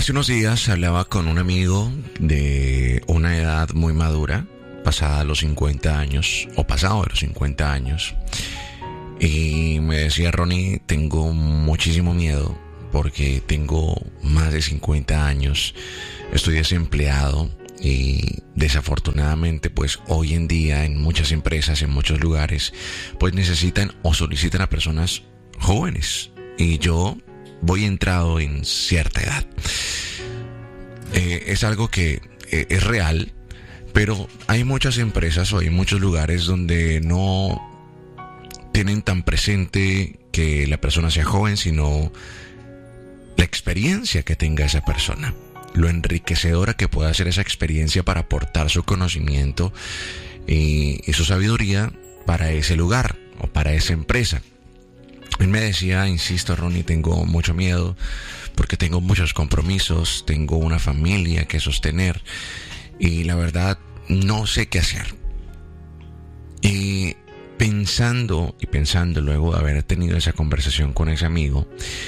Hace unos días hablaba con un amigo de una edad muy madura, pasada los 50 años, o pasado de los 50 años, y me decía: Ronnie, tengo muchísimo miedo porque tengo más de 50 años, estoy desempleado y desafortunadamente pues hoy en día en muchas empresas, en muchos lugares, pues necesitan o solicitan a personas jóvenes y yo voy entrado en cierta edad. Es algo que es real, pero hay muchas empresas o hay muchos lugares donde no tienen tan presente que la persona sea joven, sino la experiencia que tenga esa persona, lo enriquecedora que pueda ser esa experiencia para aportar su conocimiento y su sabiduría para ese lugar o para esa empresa. Él me decía: insisto, Ronnie, tengo mucho miedo porque tengo muchos compromisos, tengo una familia que sostener y la verdad no sé qué hacer. Y pensando luego de haber tenido esa conversación con ese amigo,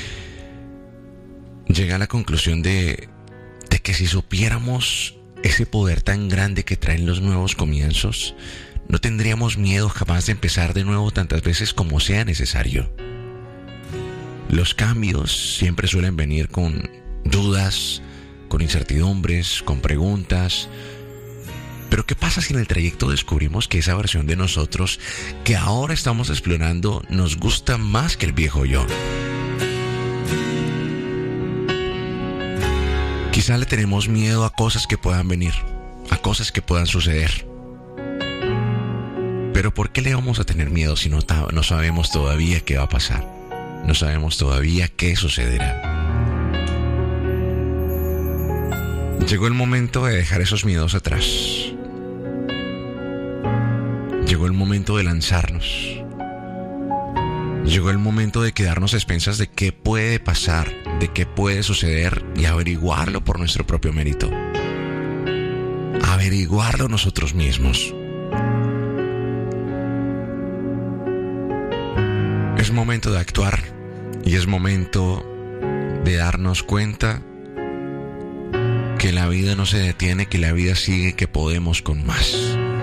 llegué a la conclusión de que si supiéramos ese poder tan grande que traen los nuevos comienzos, no tendríamos miedo jamás de empezar de nuevo tantas veces como sea necesario. Los cambios siempre suelen venir con dudas, con incertidumbres, con preguntas. Pero ¿qué pasa si en el trayecto descubrimos que esa versión de nosotros que ahora estamos explorando nos gusta más que el viejo yo? Quizá le tenemos miedo a cosas que puedan venir, a cosas que puedan suceder. Pero ¿por qué le vamos a tener miedo si no sabemos todavía qué va a pasar? No sabemos todavía qué sucederá. Llegó el momento de dejar esos miedos atrás. Llegó el momento de lanzarnos. Llegó el momento de quedarnos a expensas de qué puede pasar, de qué puede suceder y averiguarlo por nuestro propio mérito. Averiguarlo nosotros mismos. Es momento de actuar y es momento de darnos cuenta que la vida no se detiene, que la vida sigue, que podemos con más.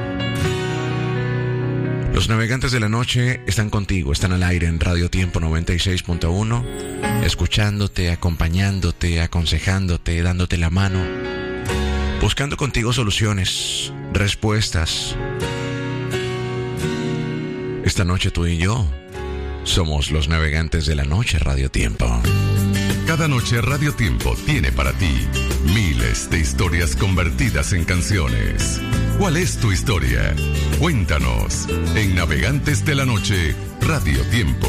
Los navegantes de la noche están contigo, están al aire en Radio Tiempo 96.1, escuchándote, acompañándote, aconsejándote, dándote la mano, buscando contigo soluciones, respuestas. Esta noche tú y yo somos los navegantes de la noche, Radio Tiempo. Cada noche Radio Tiempo tiene para ti miles de historias convertidas en canciones. ¿Cuál es tu historia? Cuéntanos en Navegantes de la Noche, Radio Tiempo.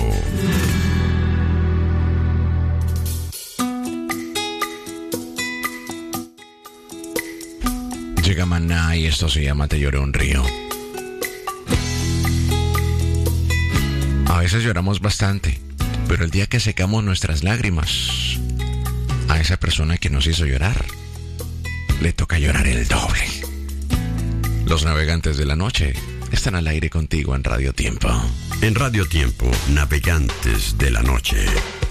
Llega Maná y esto se llama Te lloré un río. A veces lloramos bastante, pero el día que secamos nuestras lágrimas, a esa persona que nos hizo llorar, le toca llorar el doble. Los navegantes de la noche están al aire contigo en Radio Tiempo. En Radio Tiempo, Navegantes de la Noche.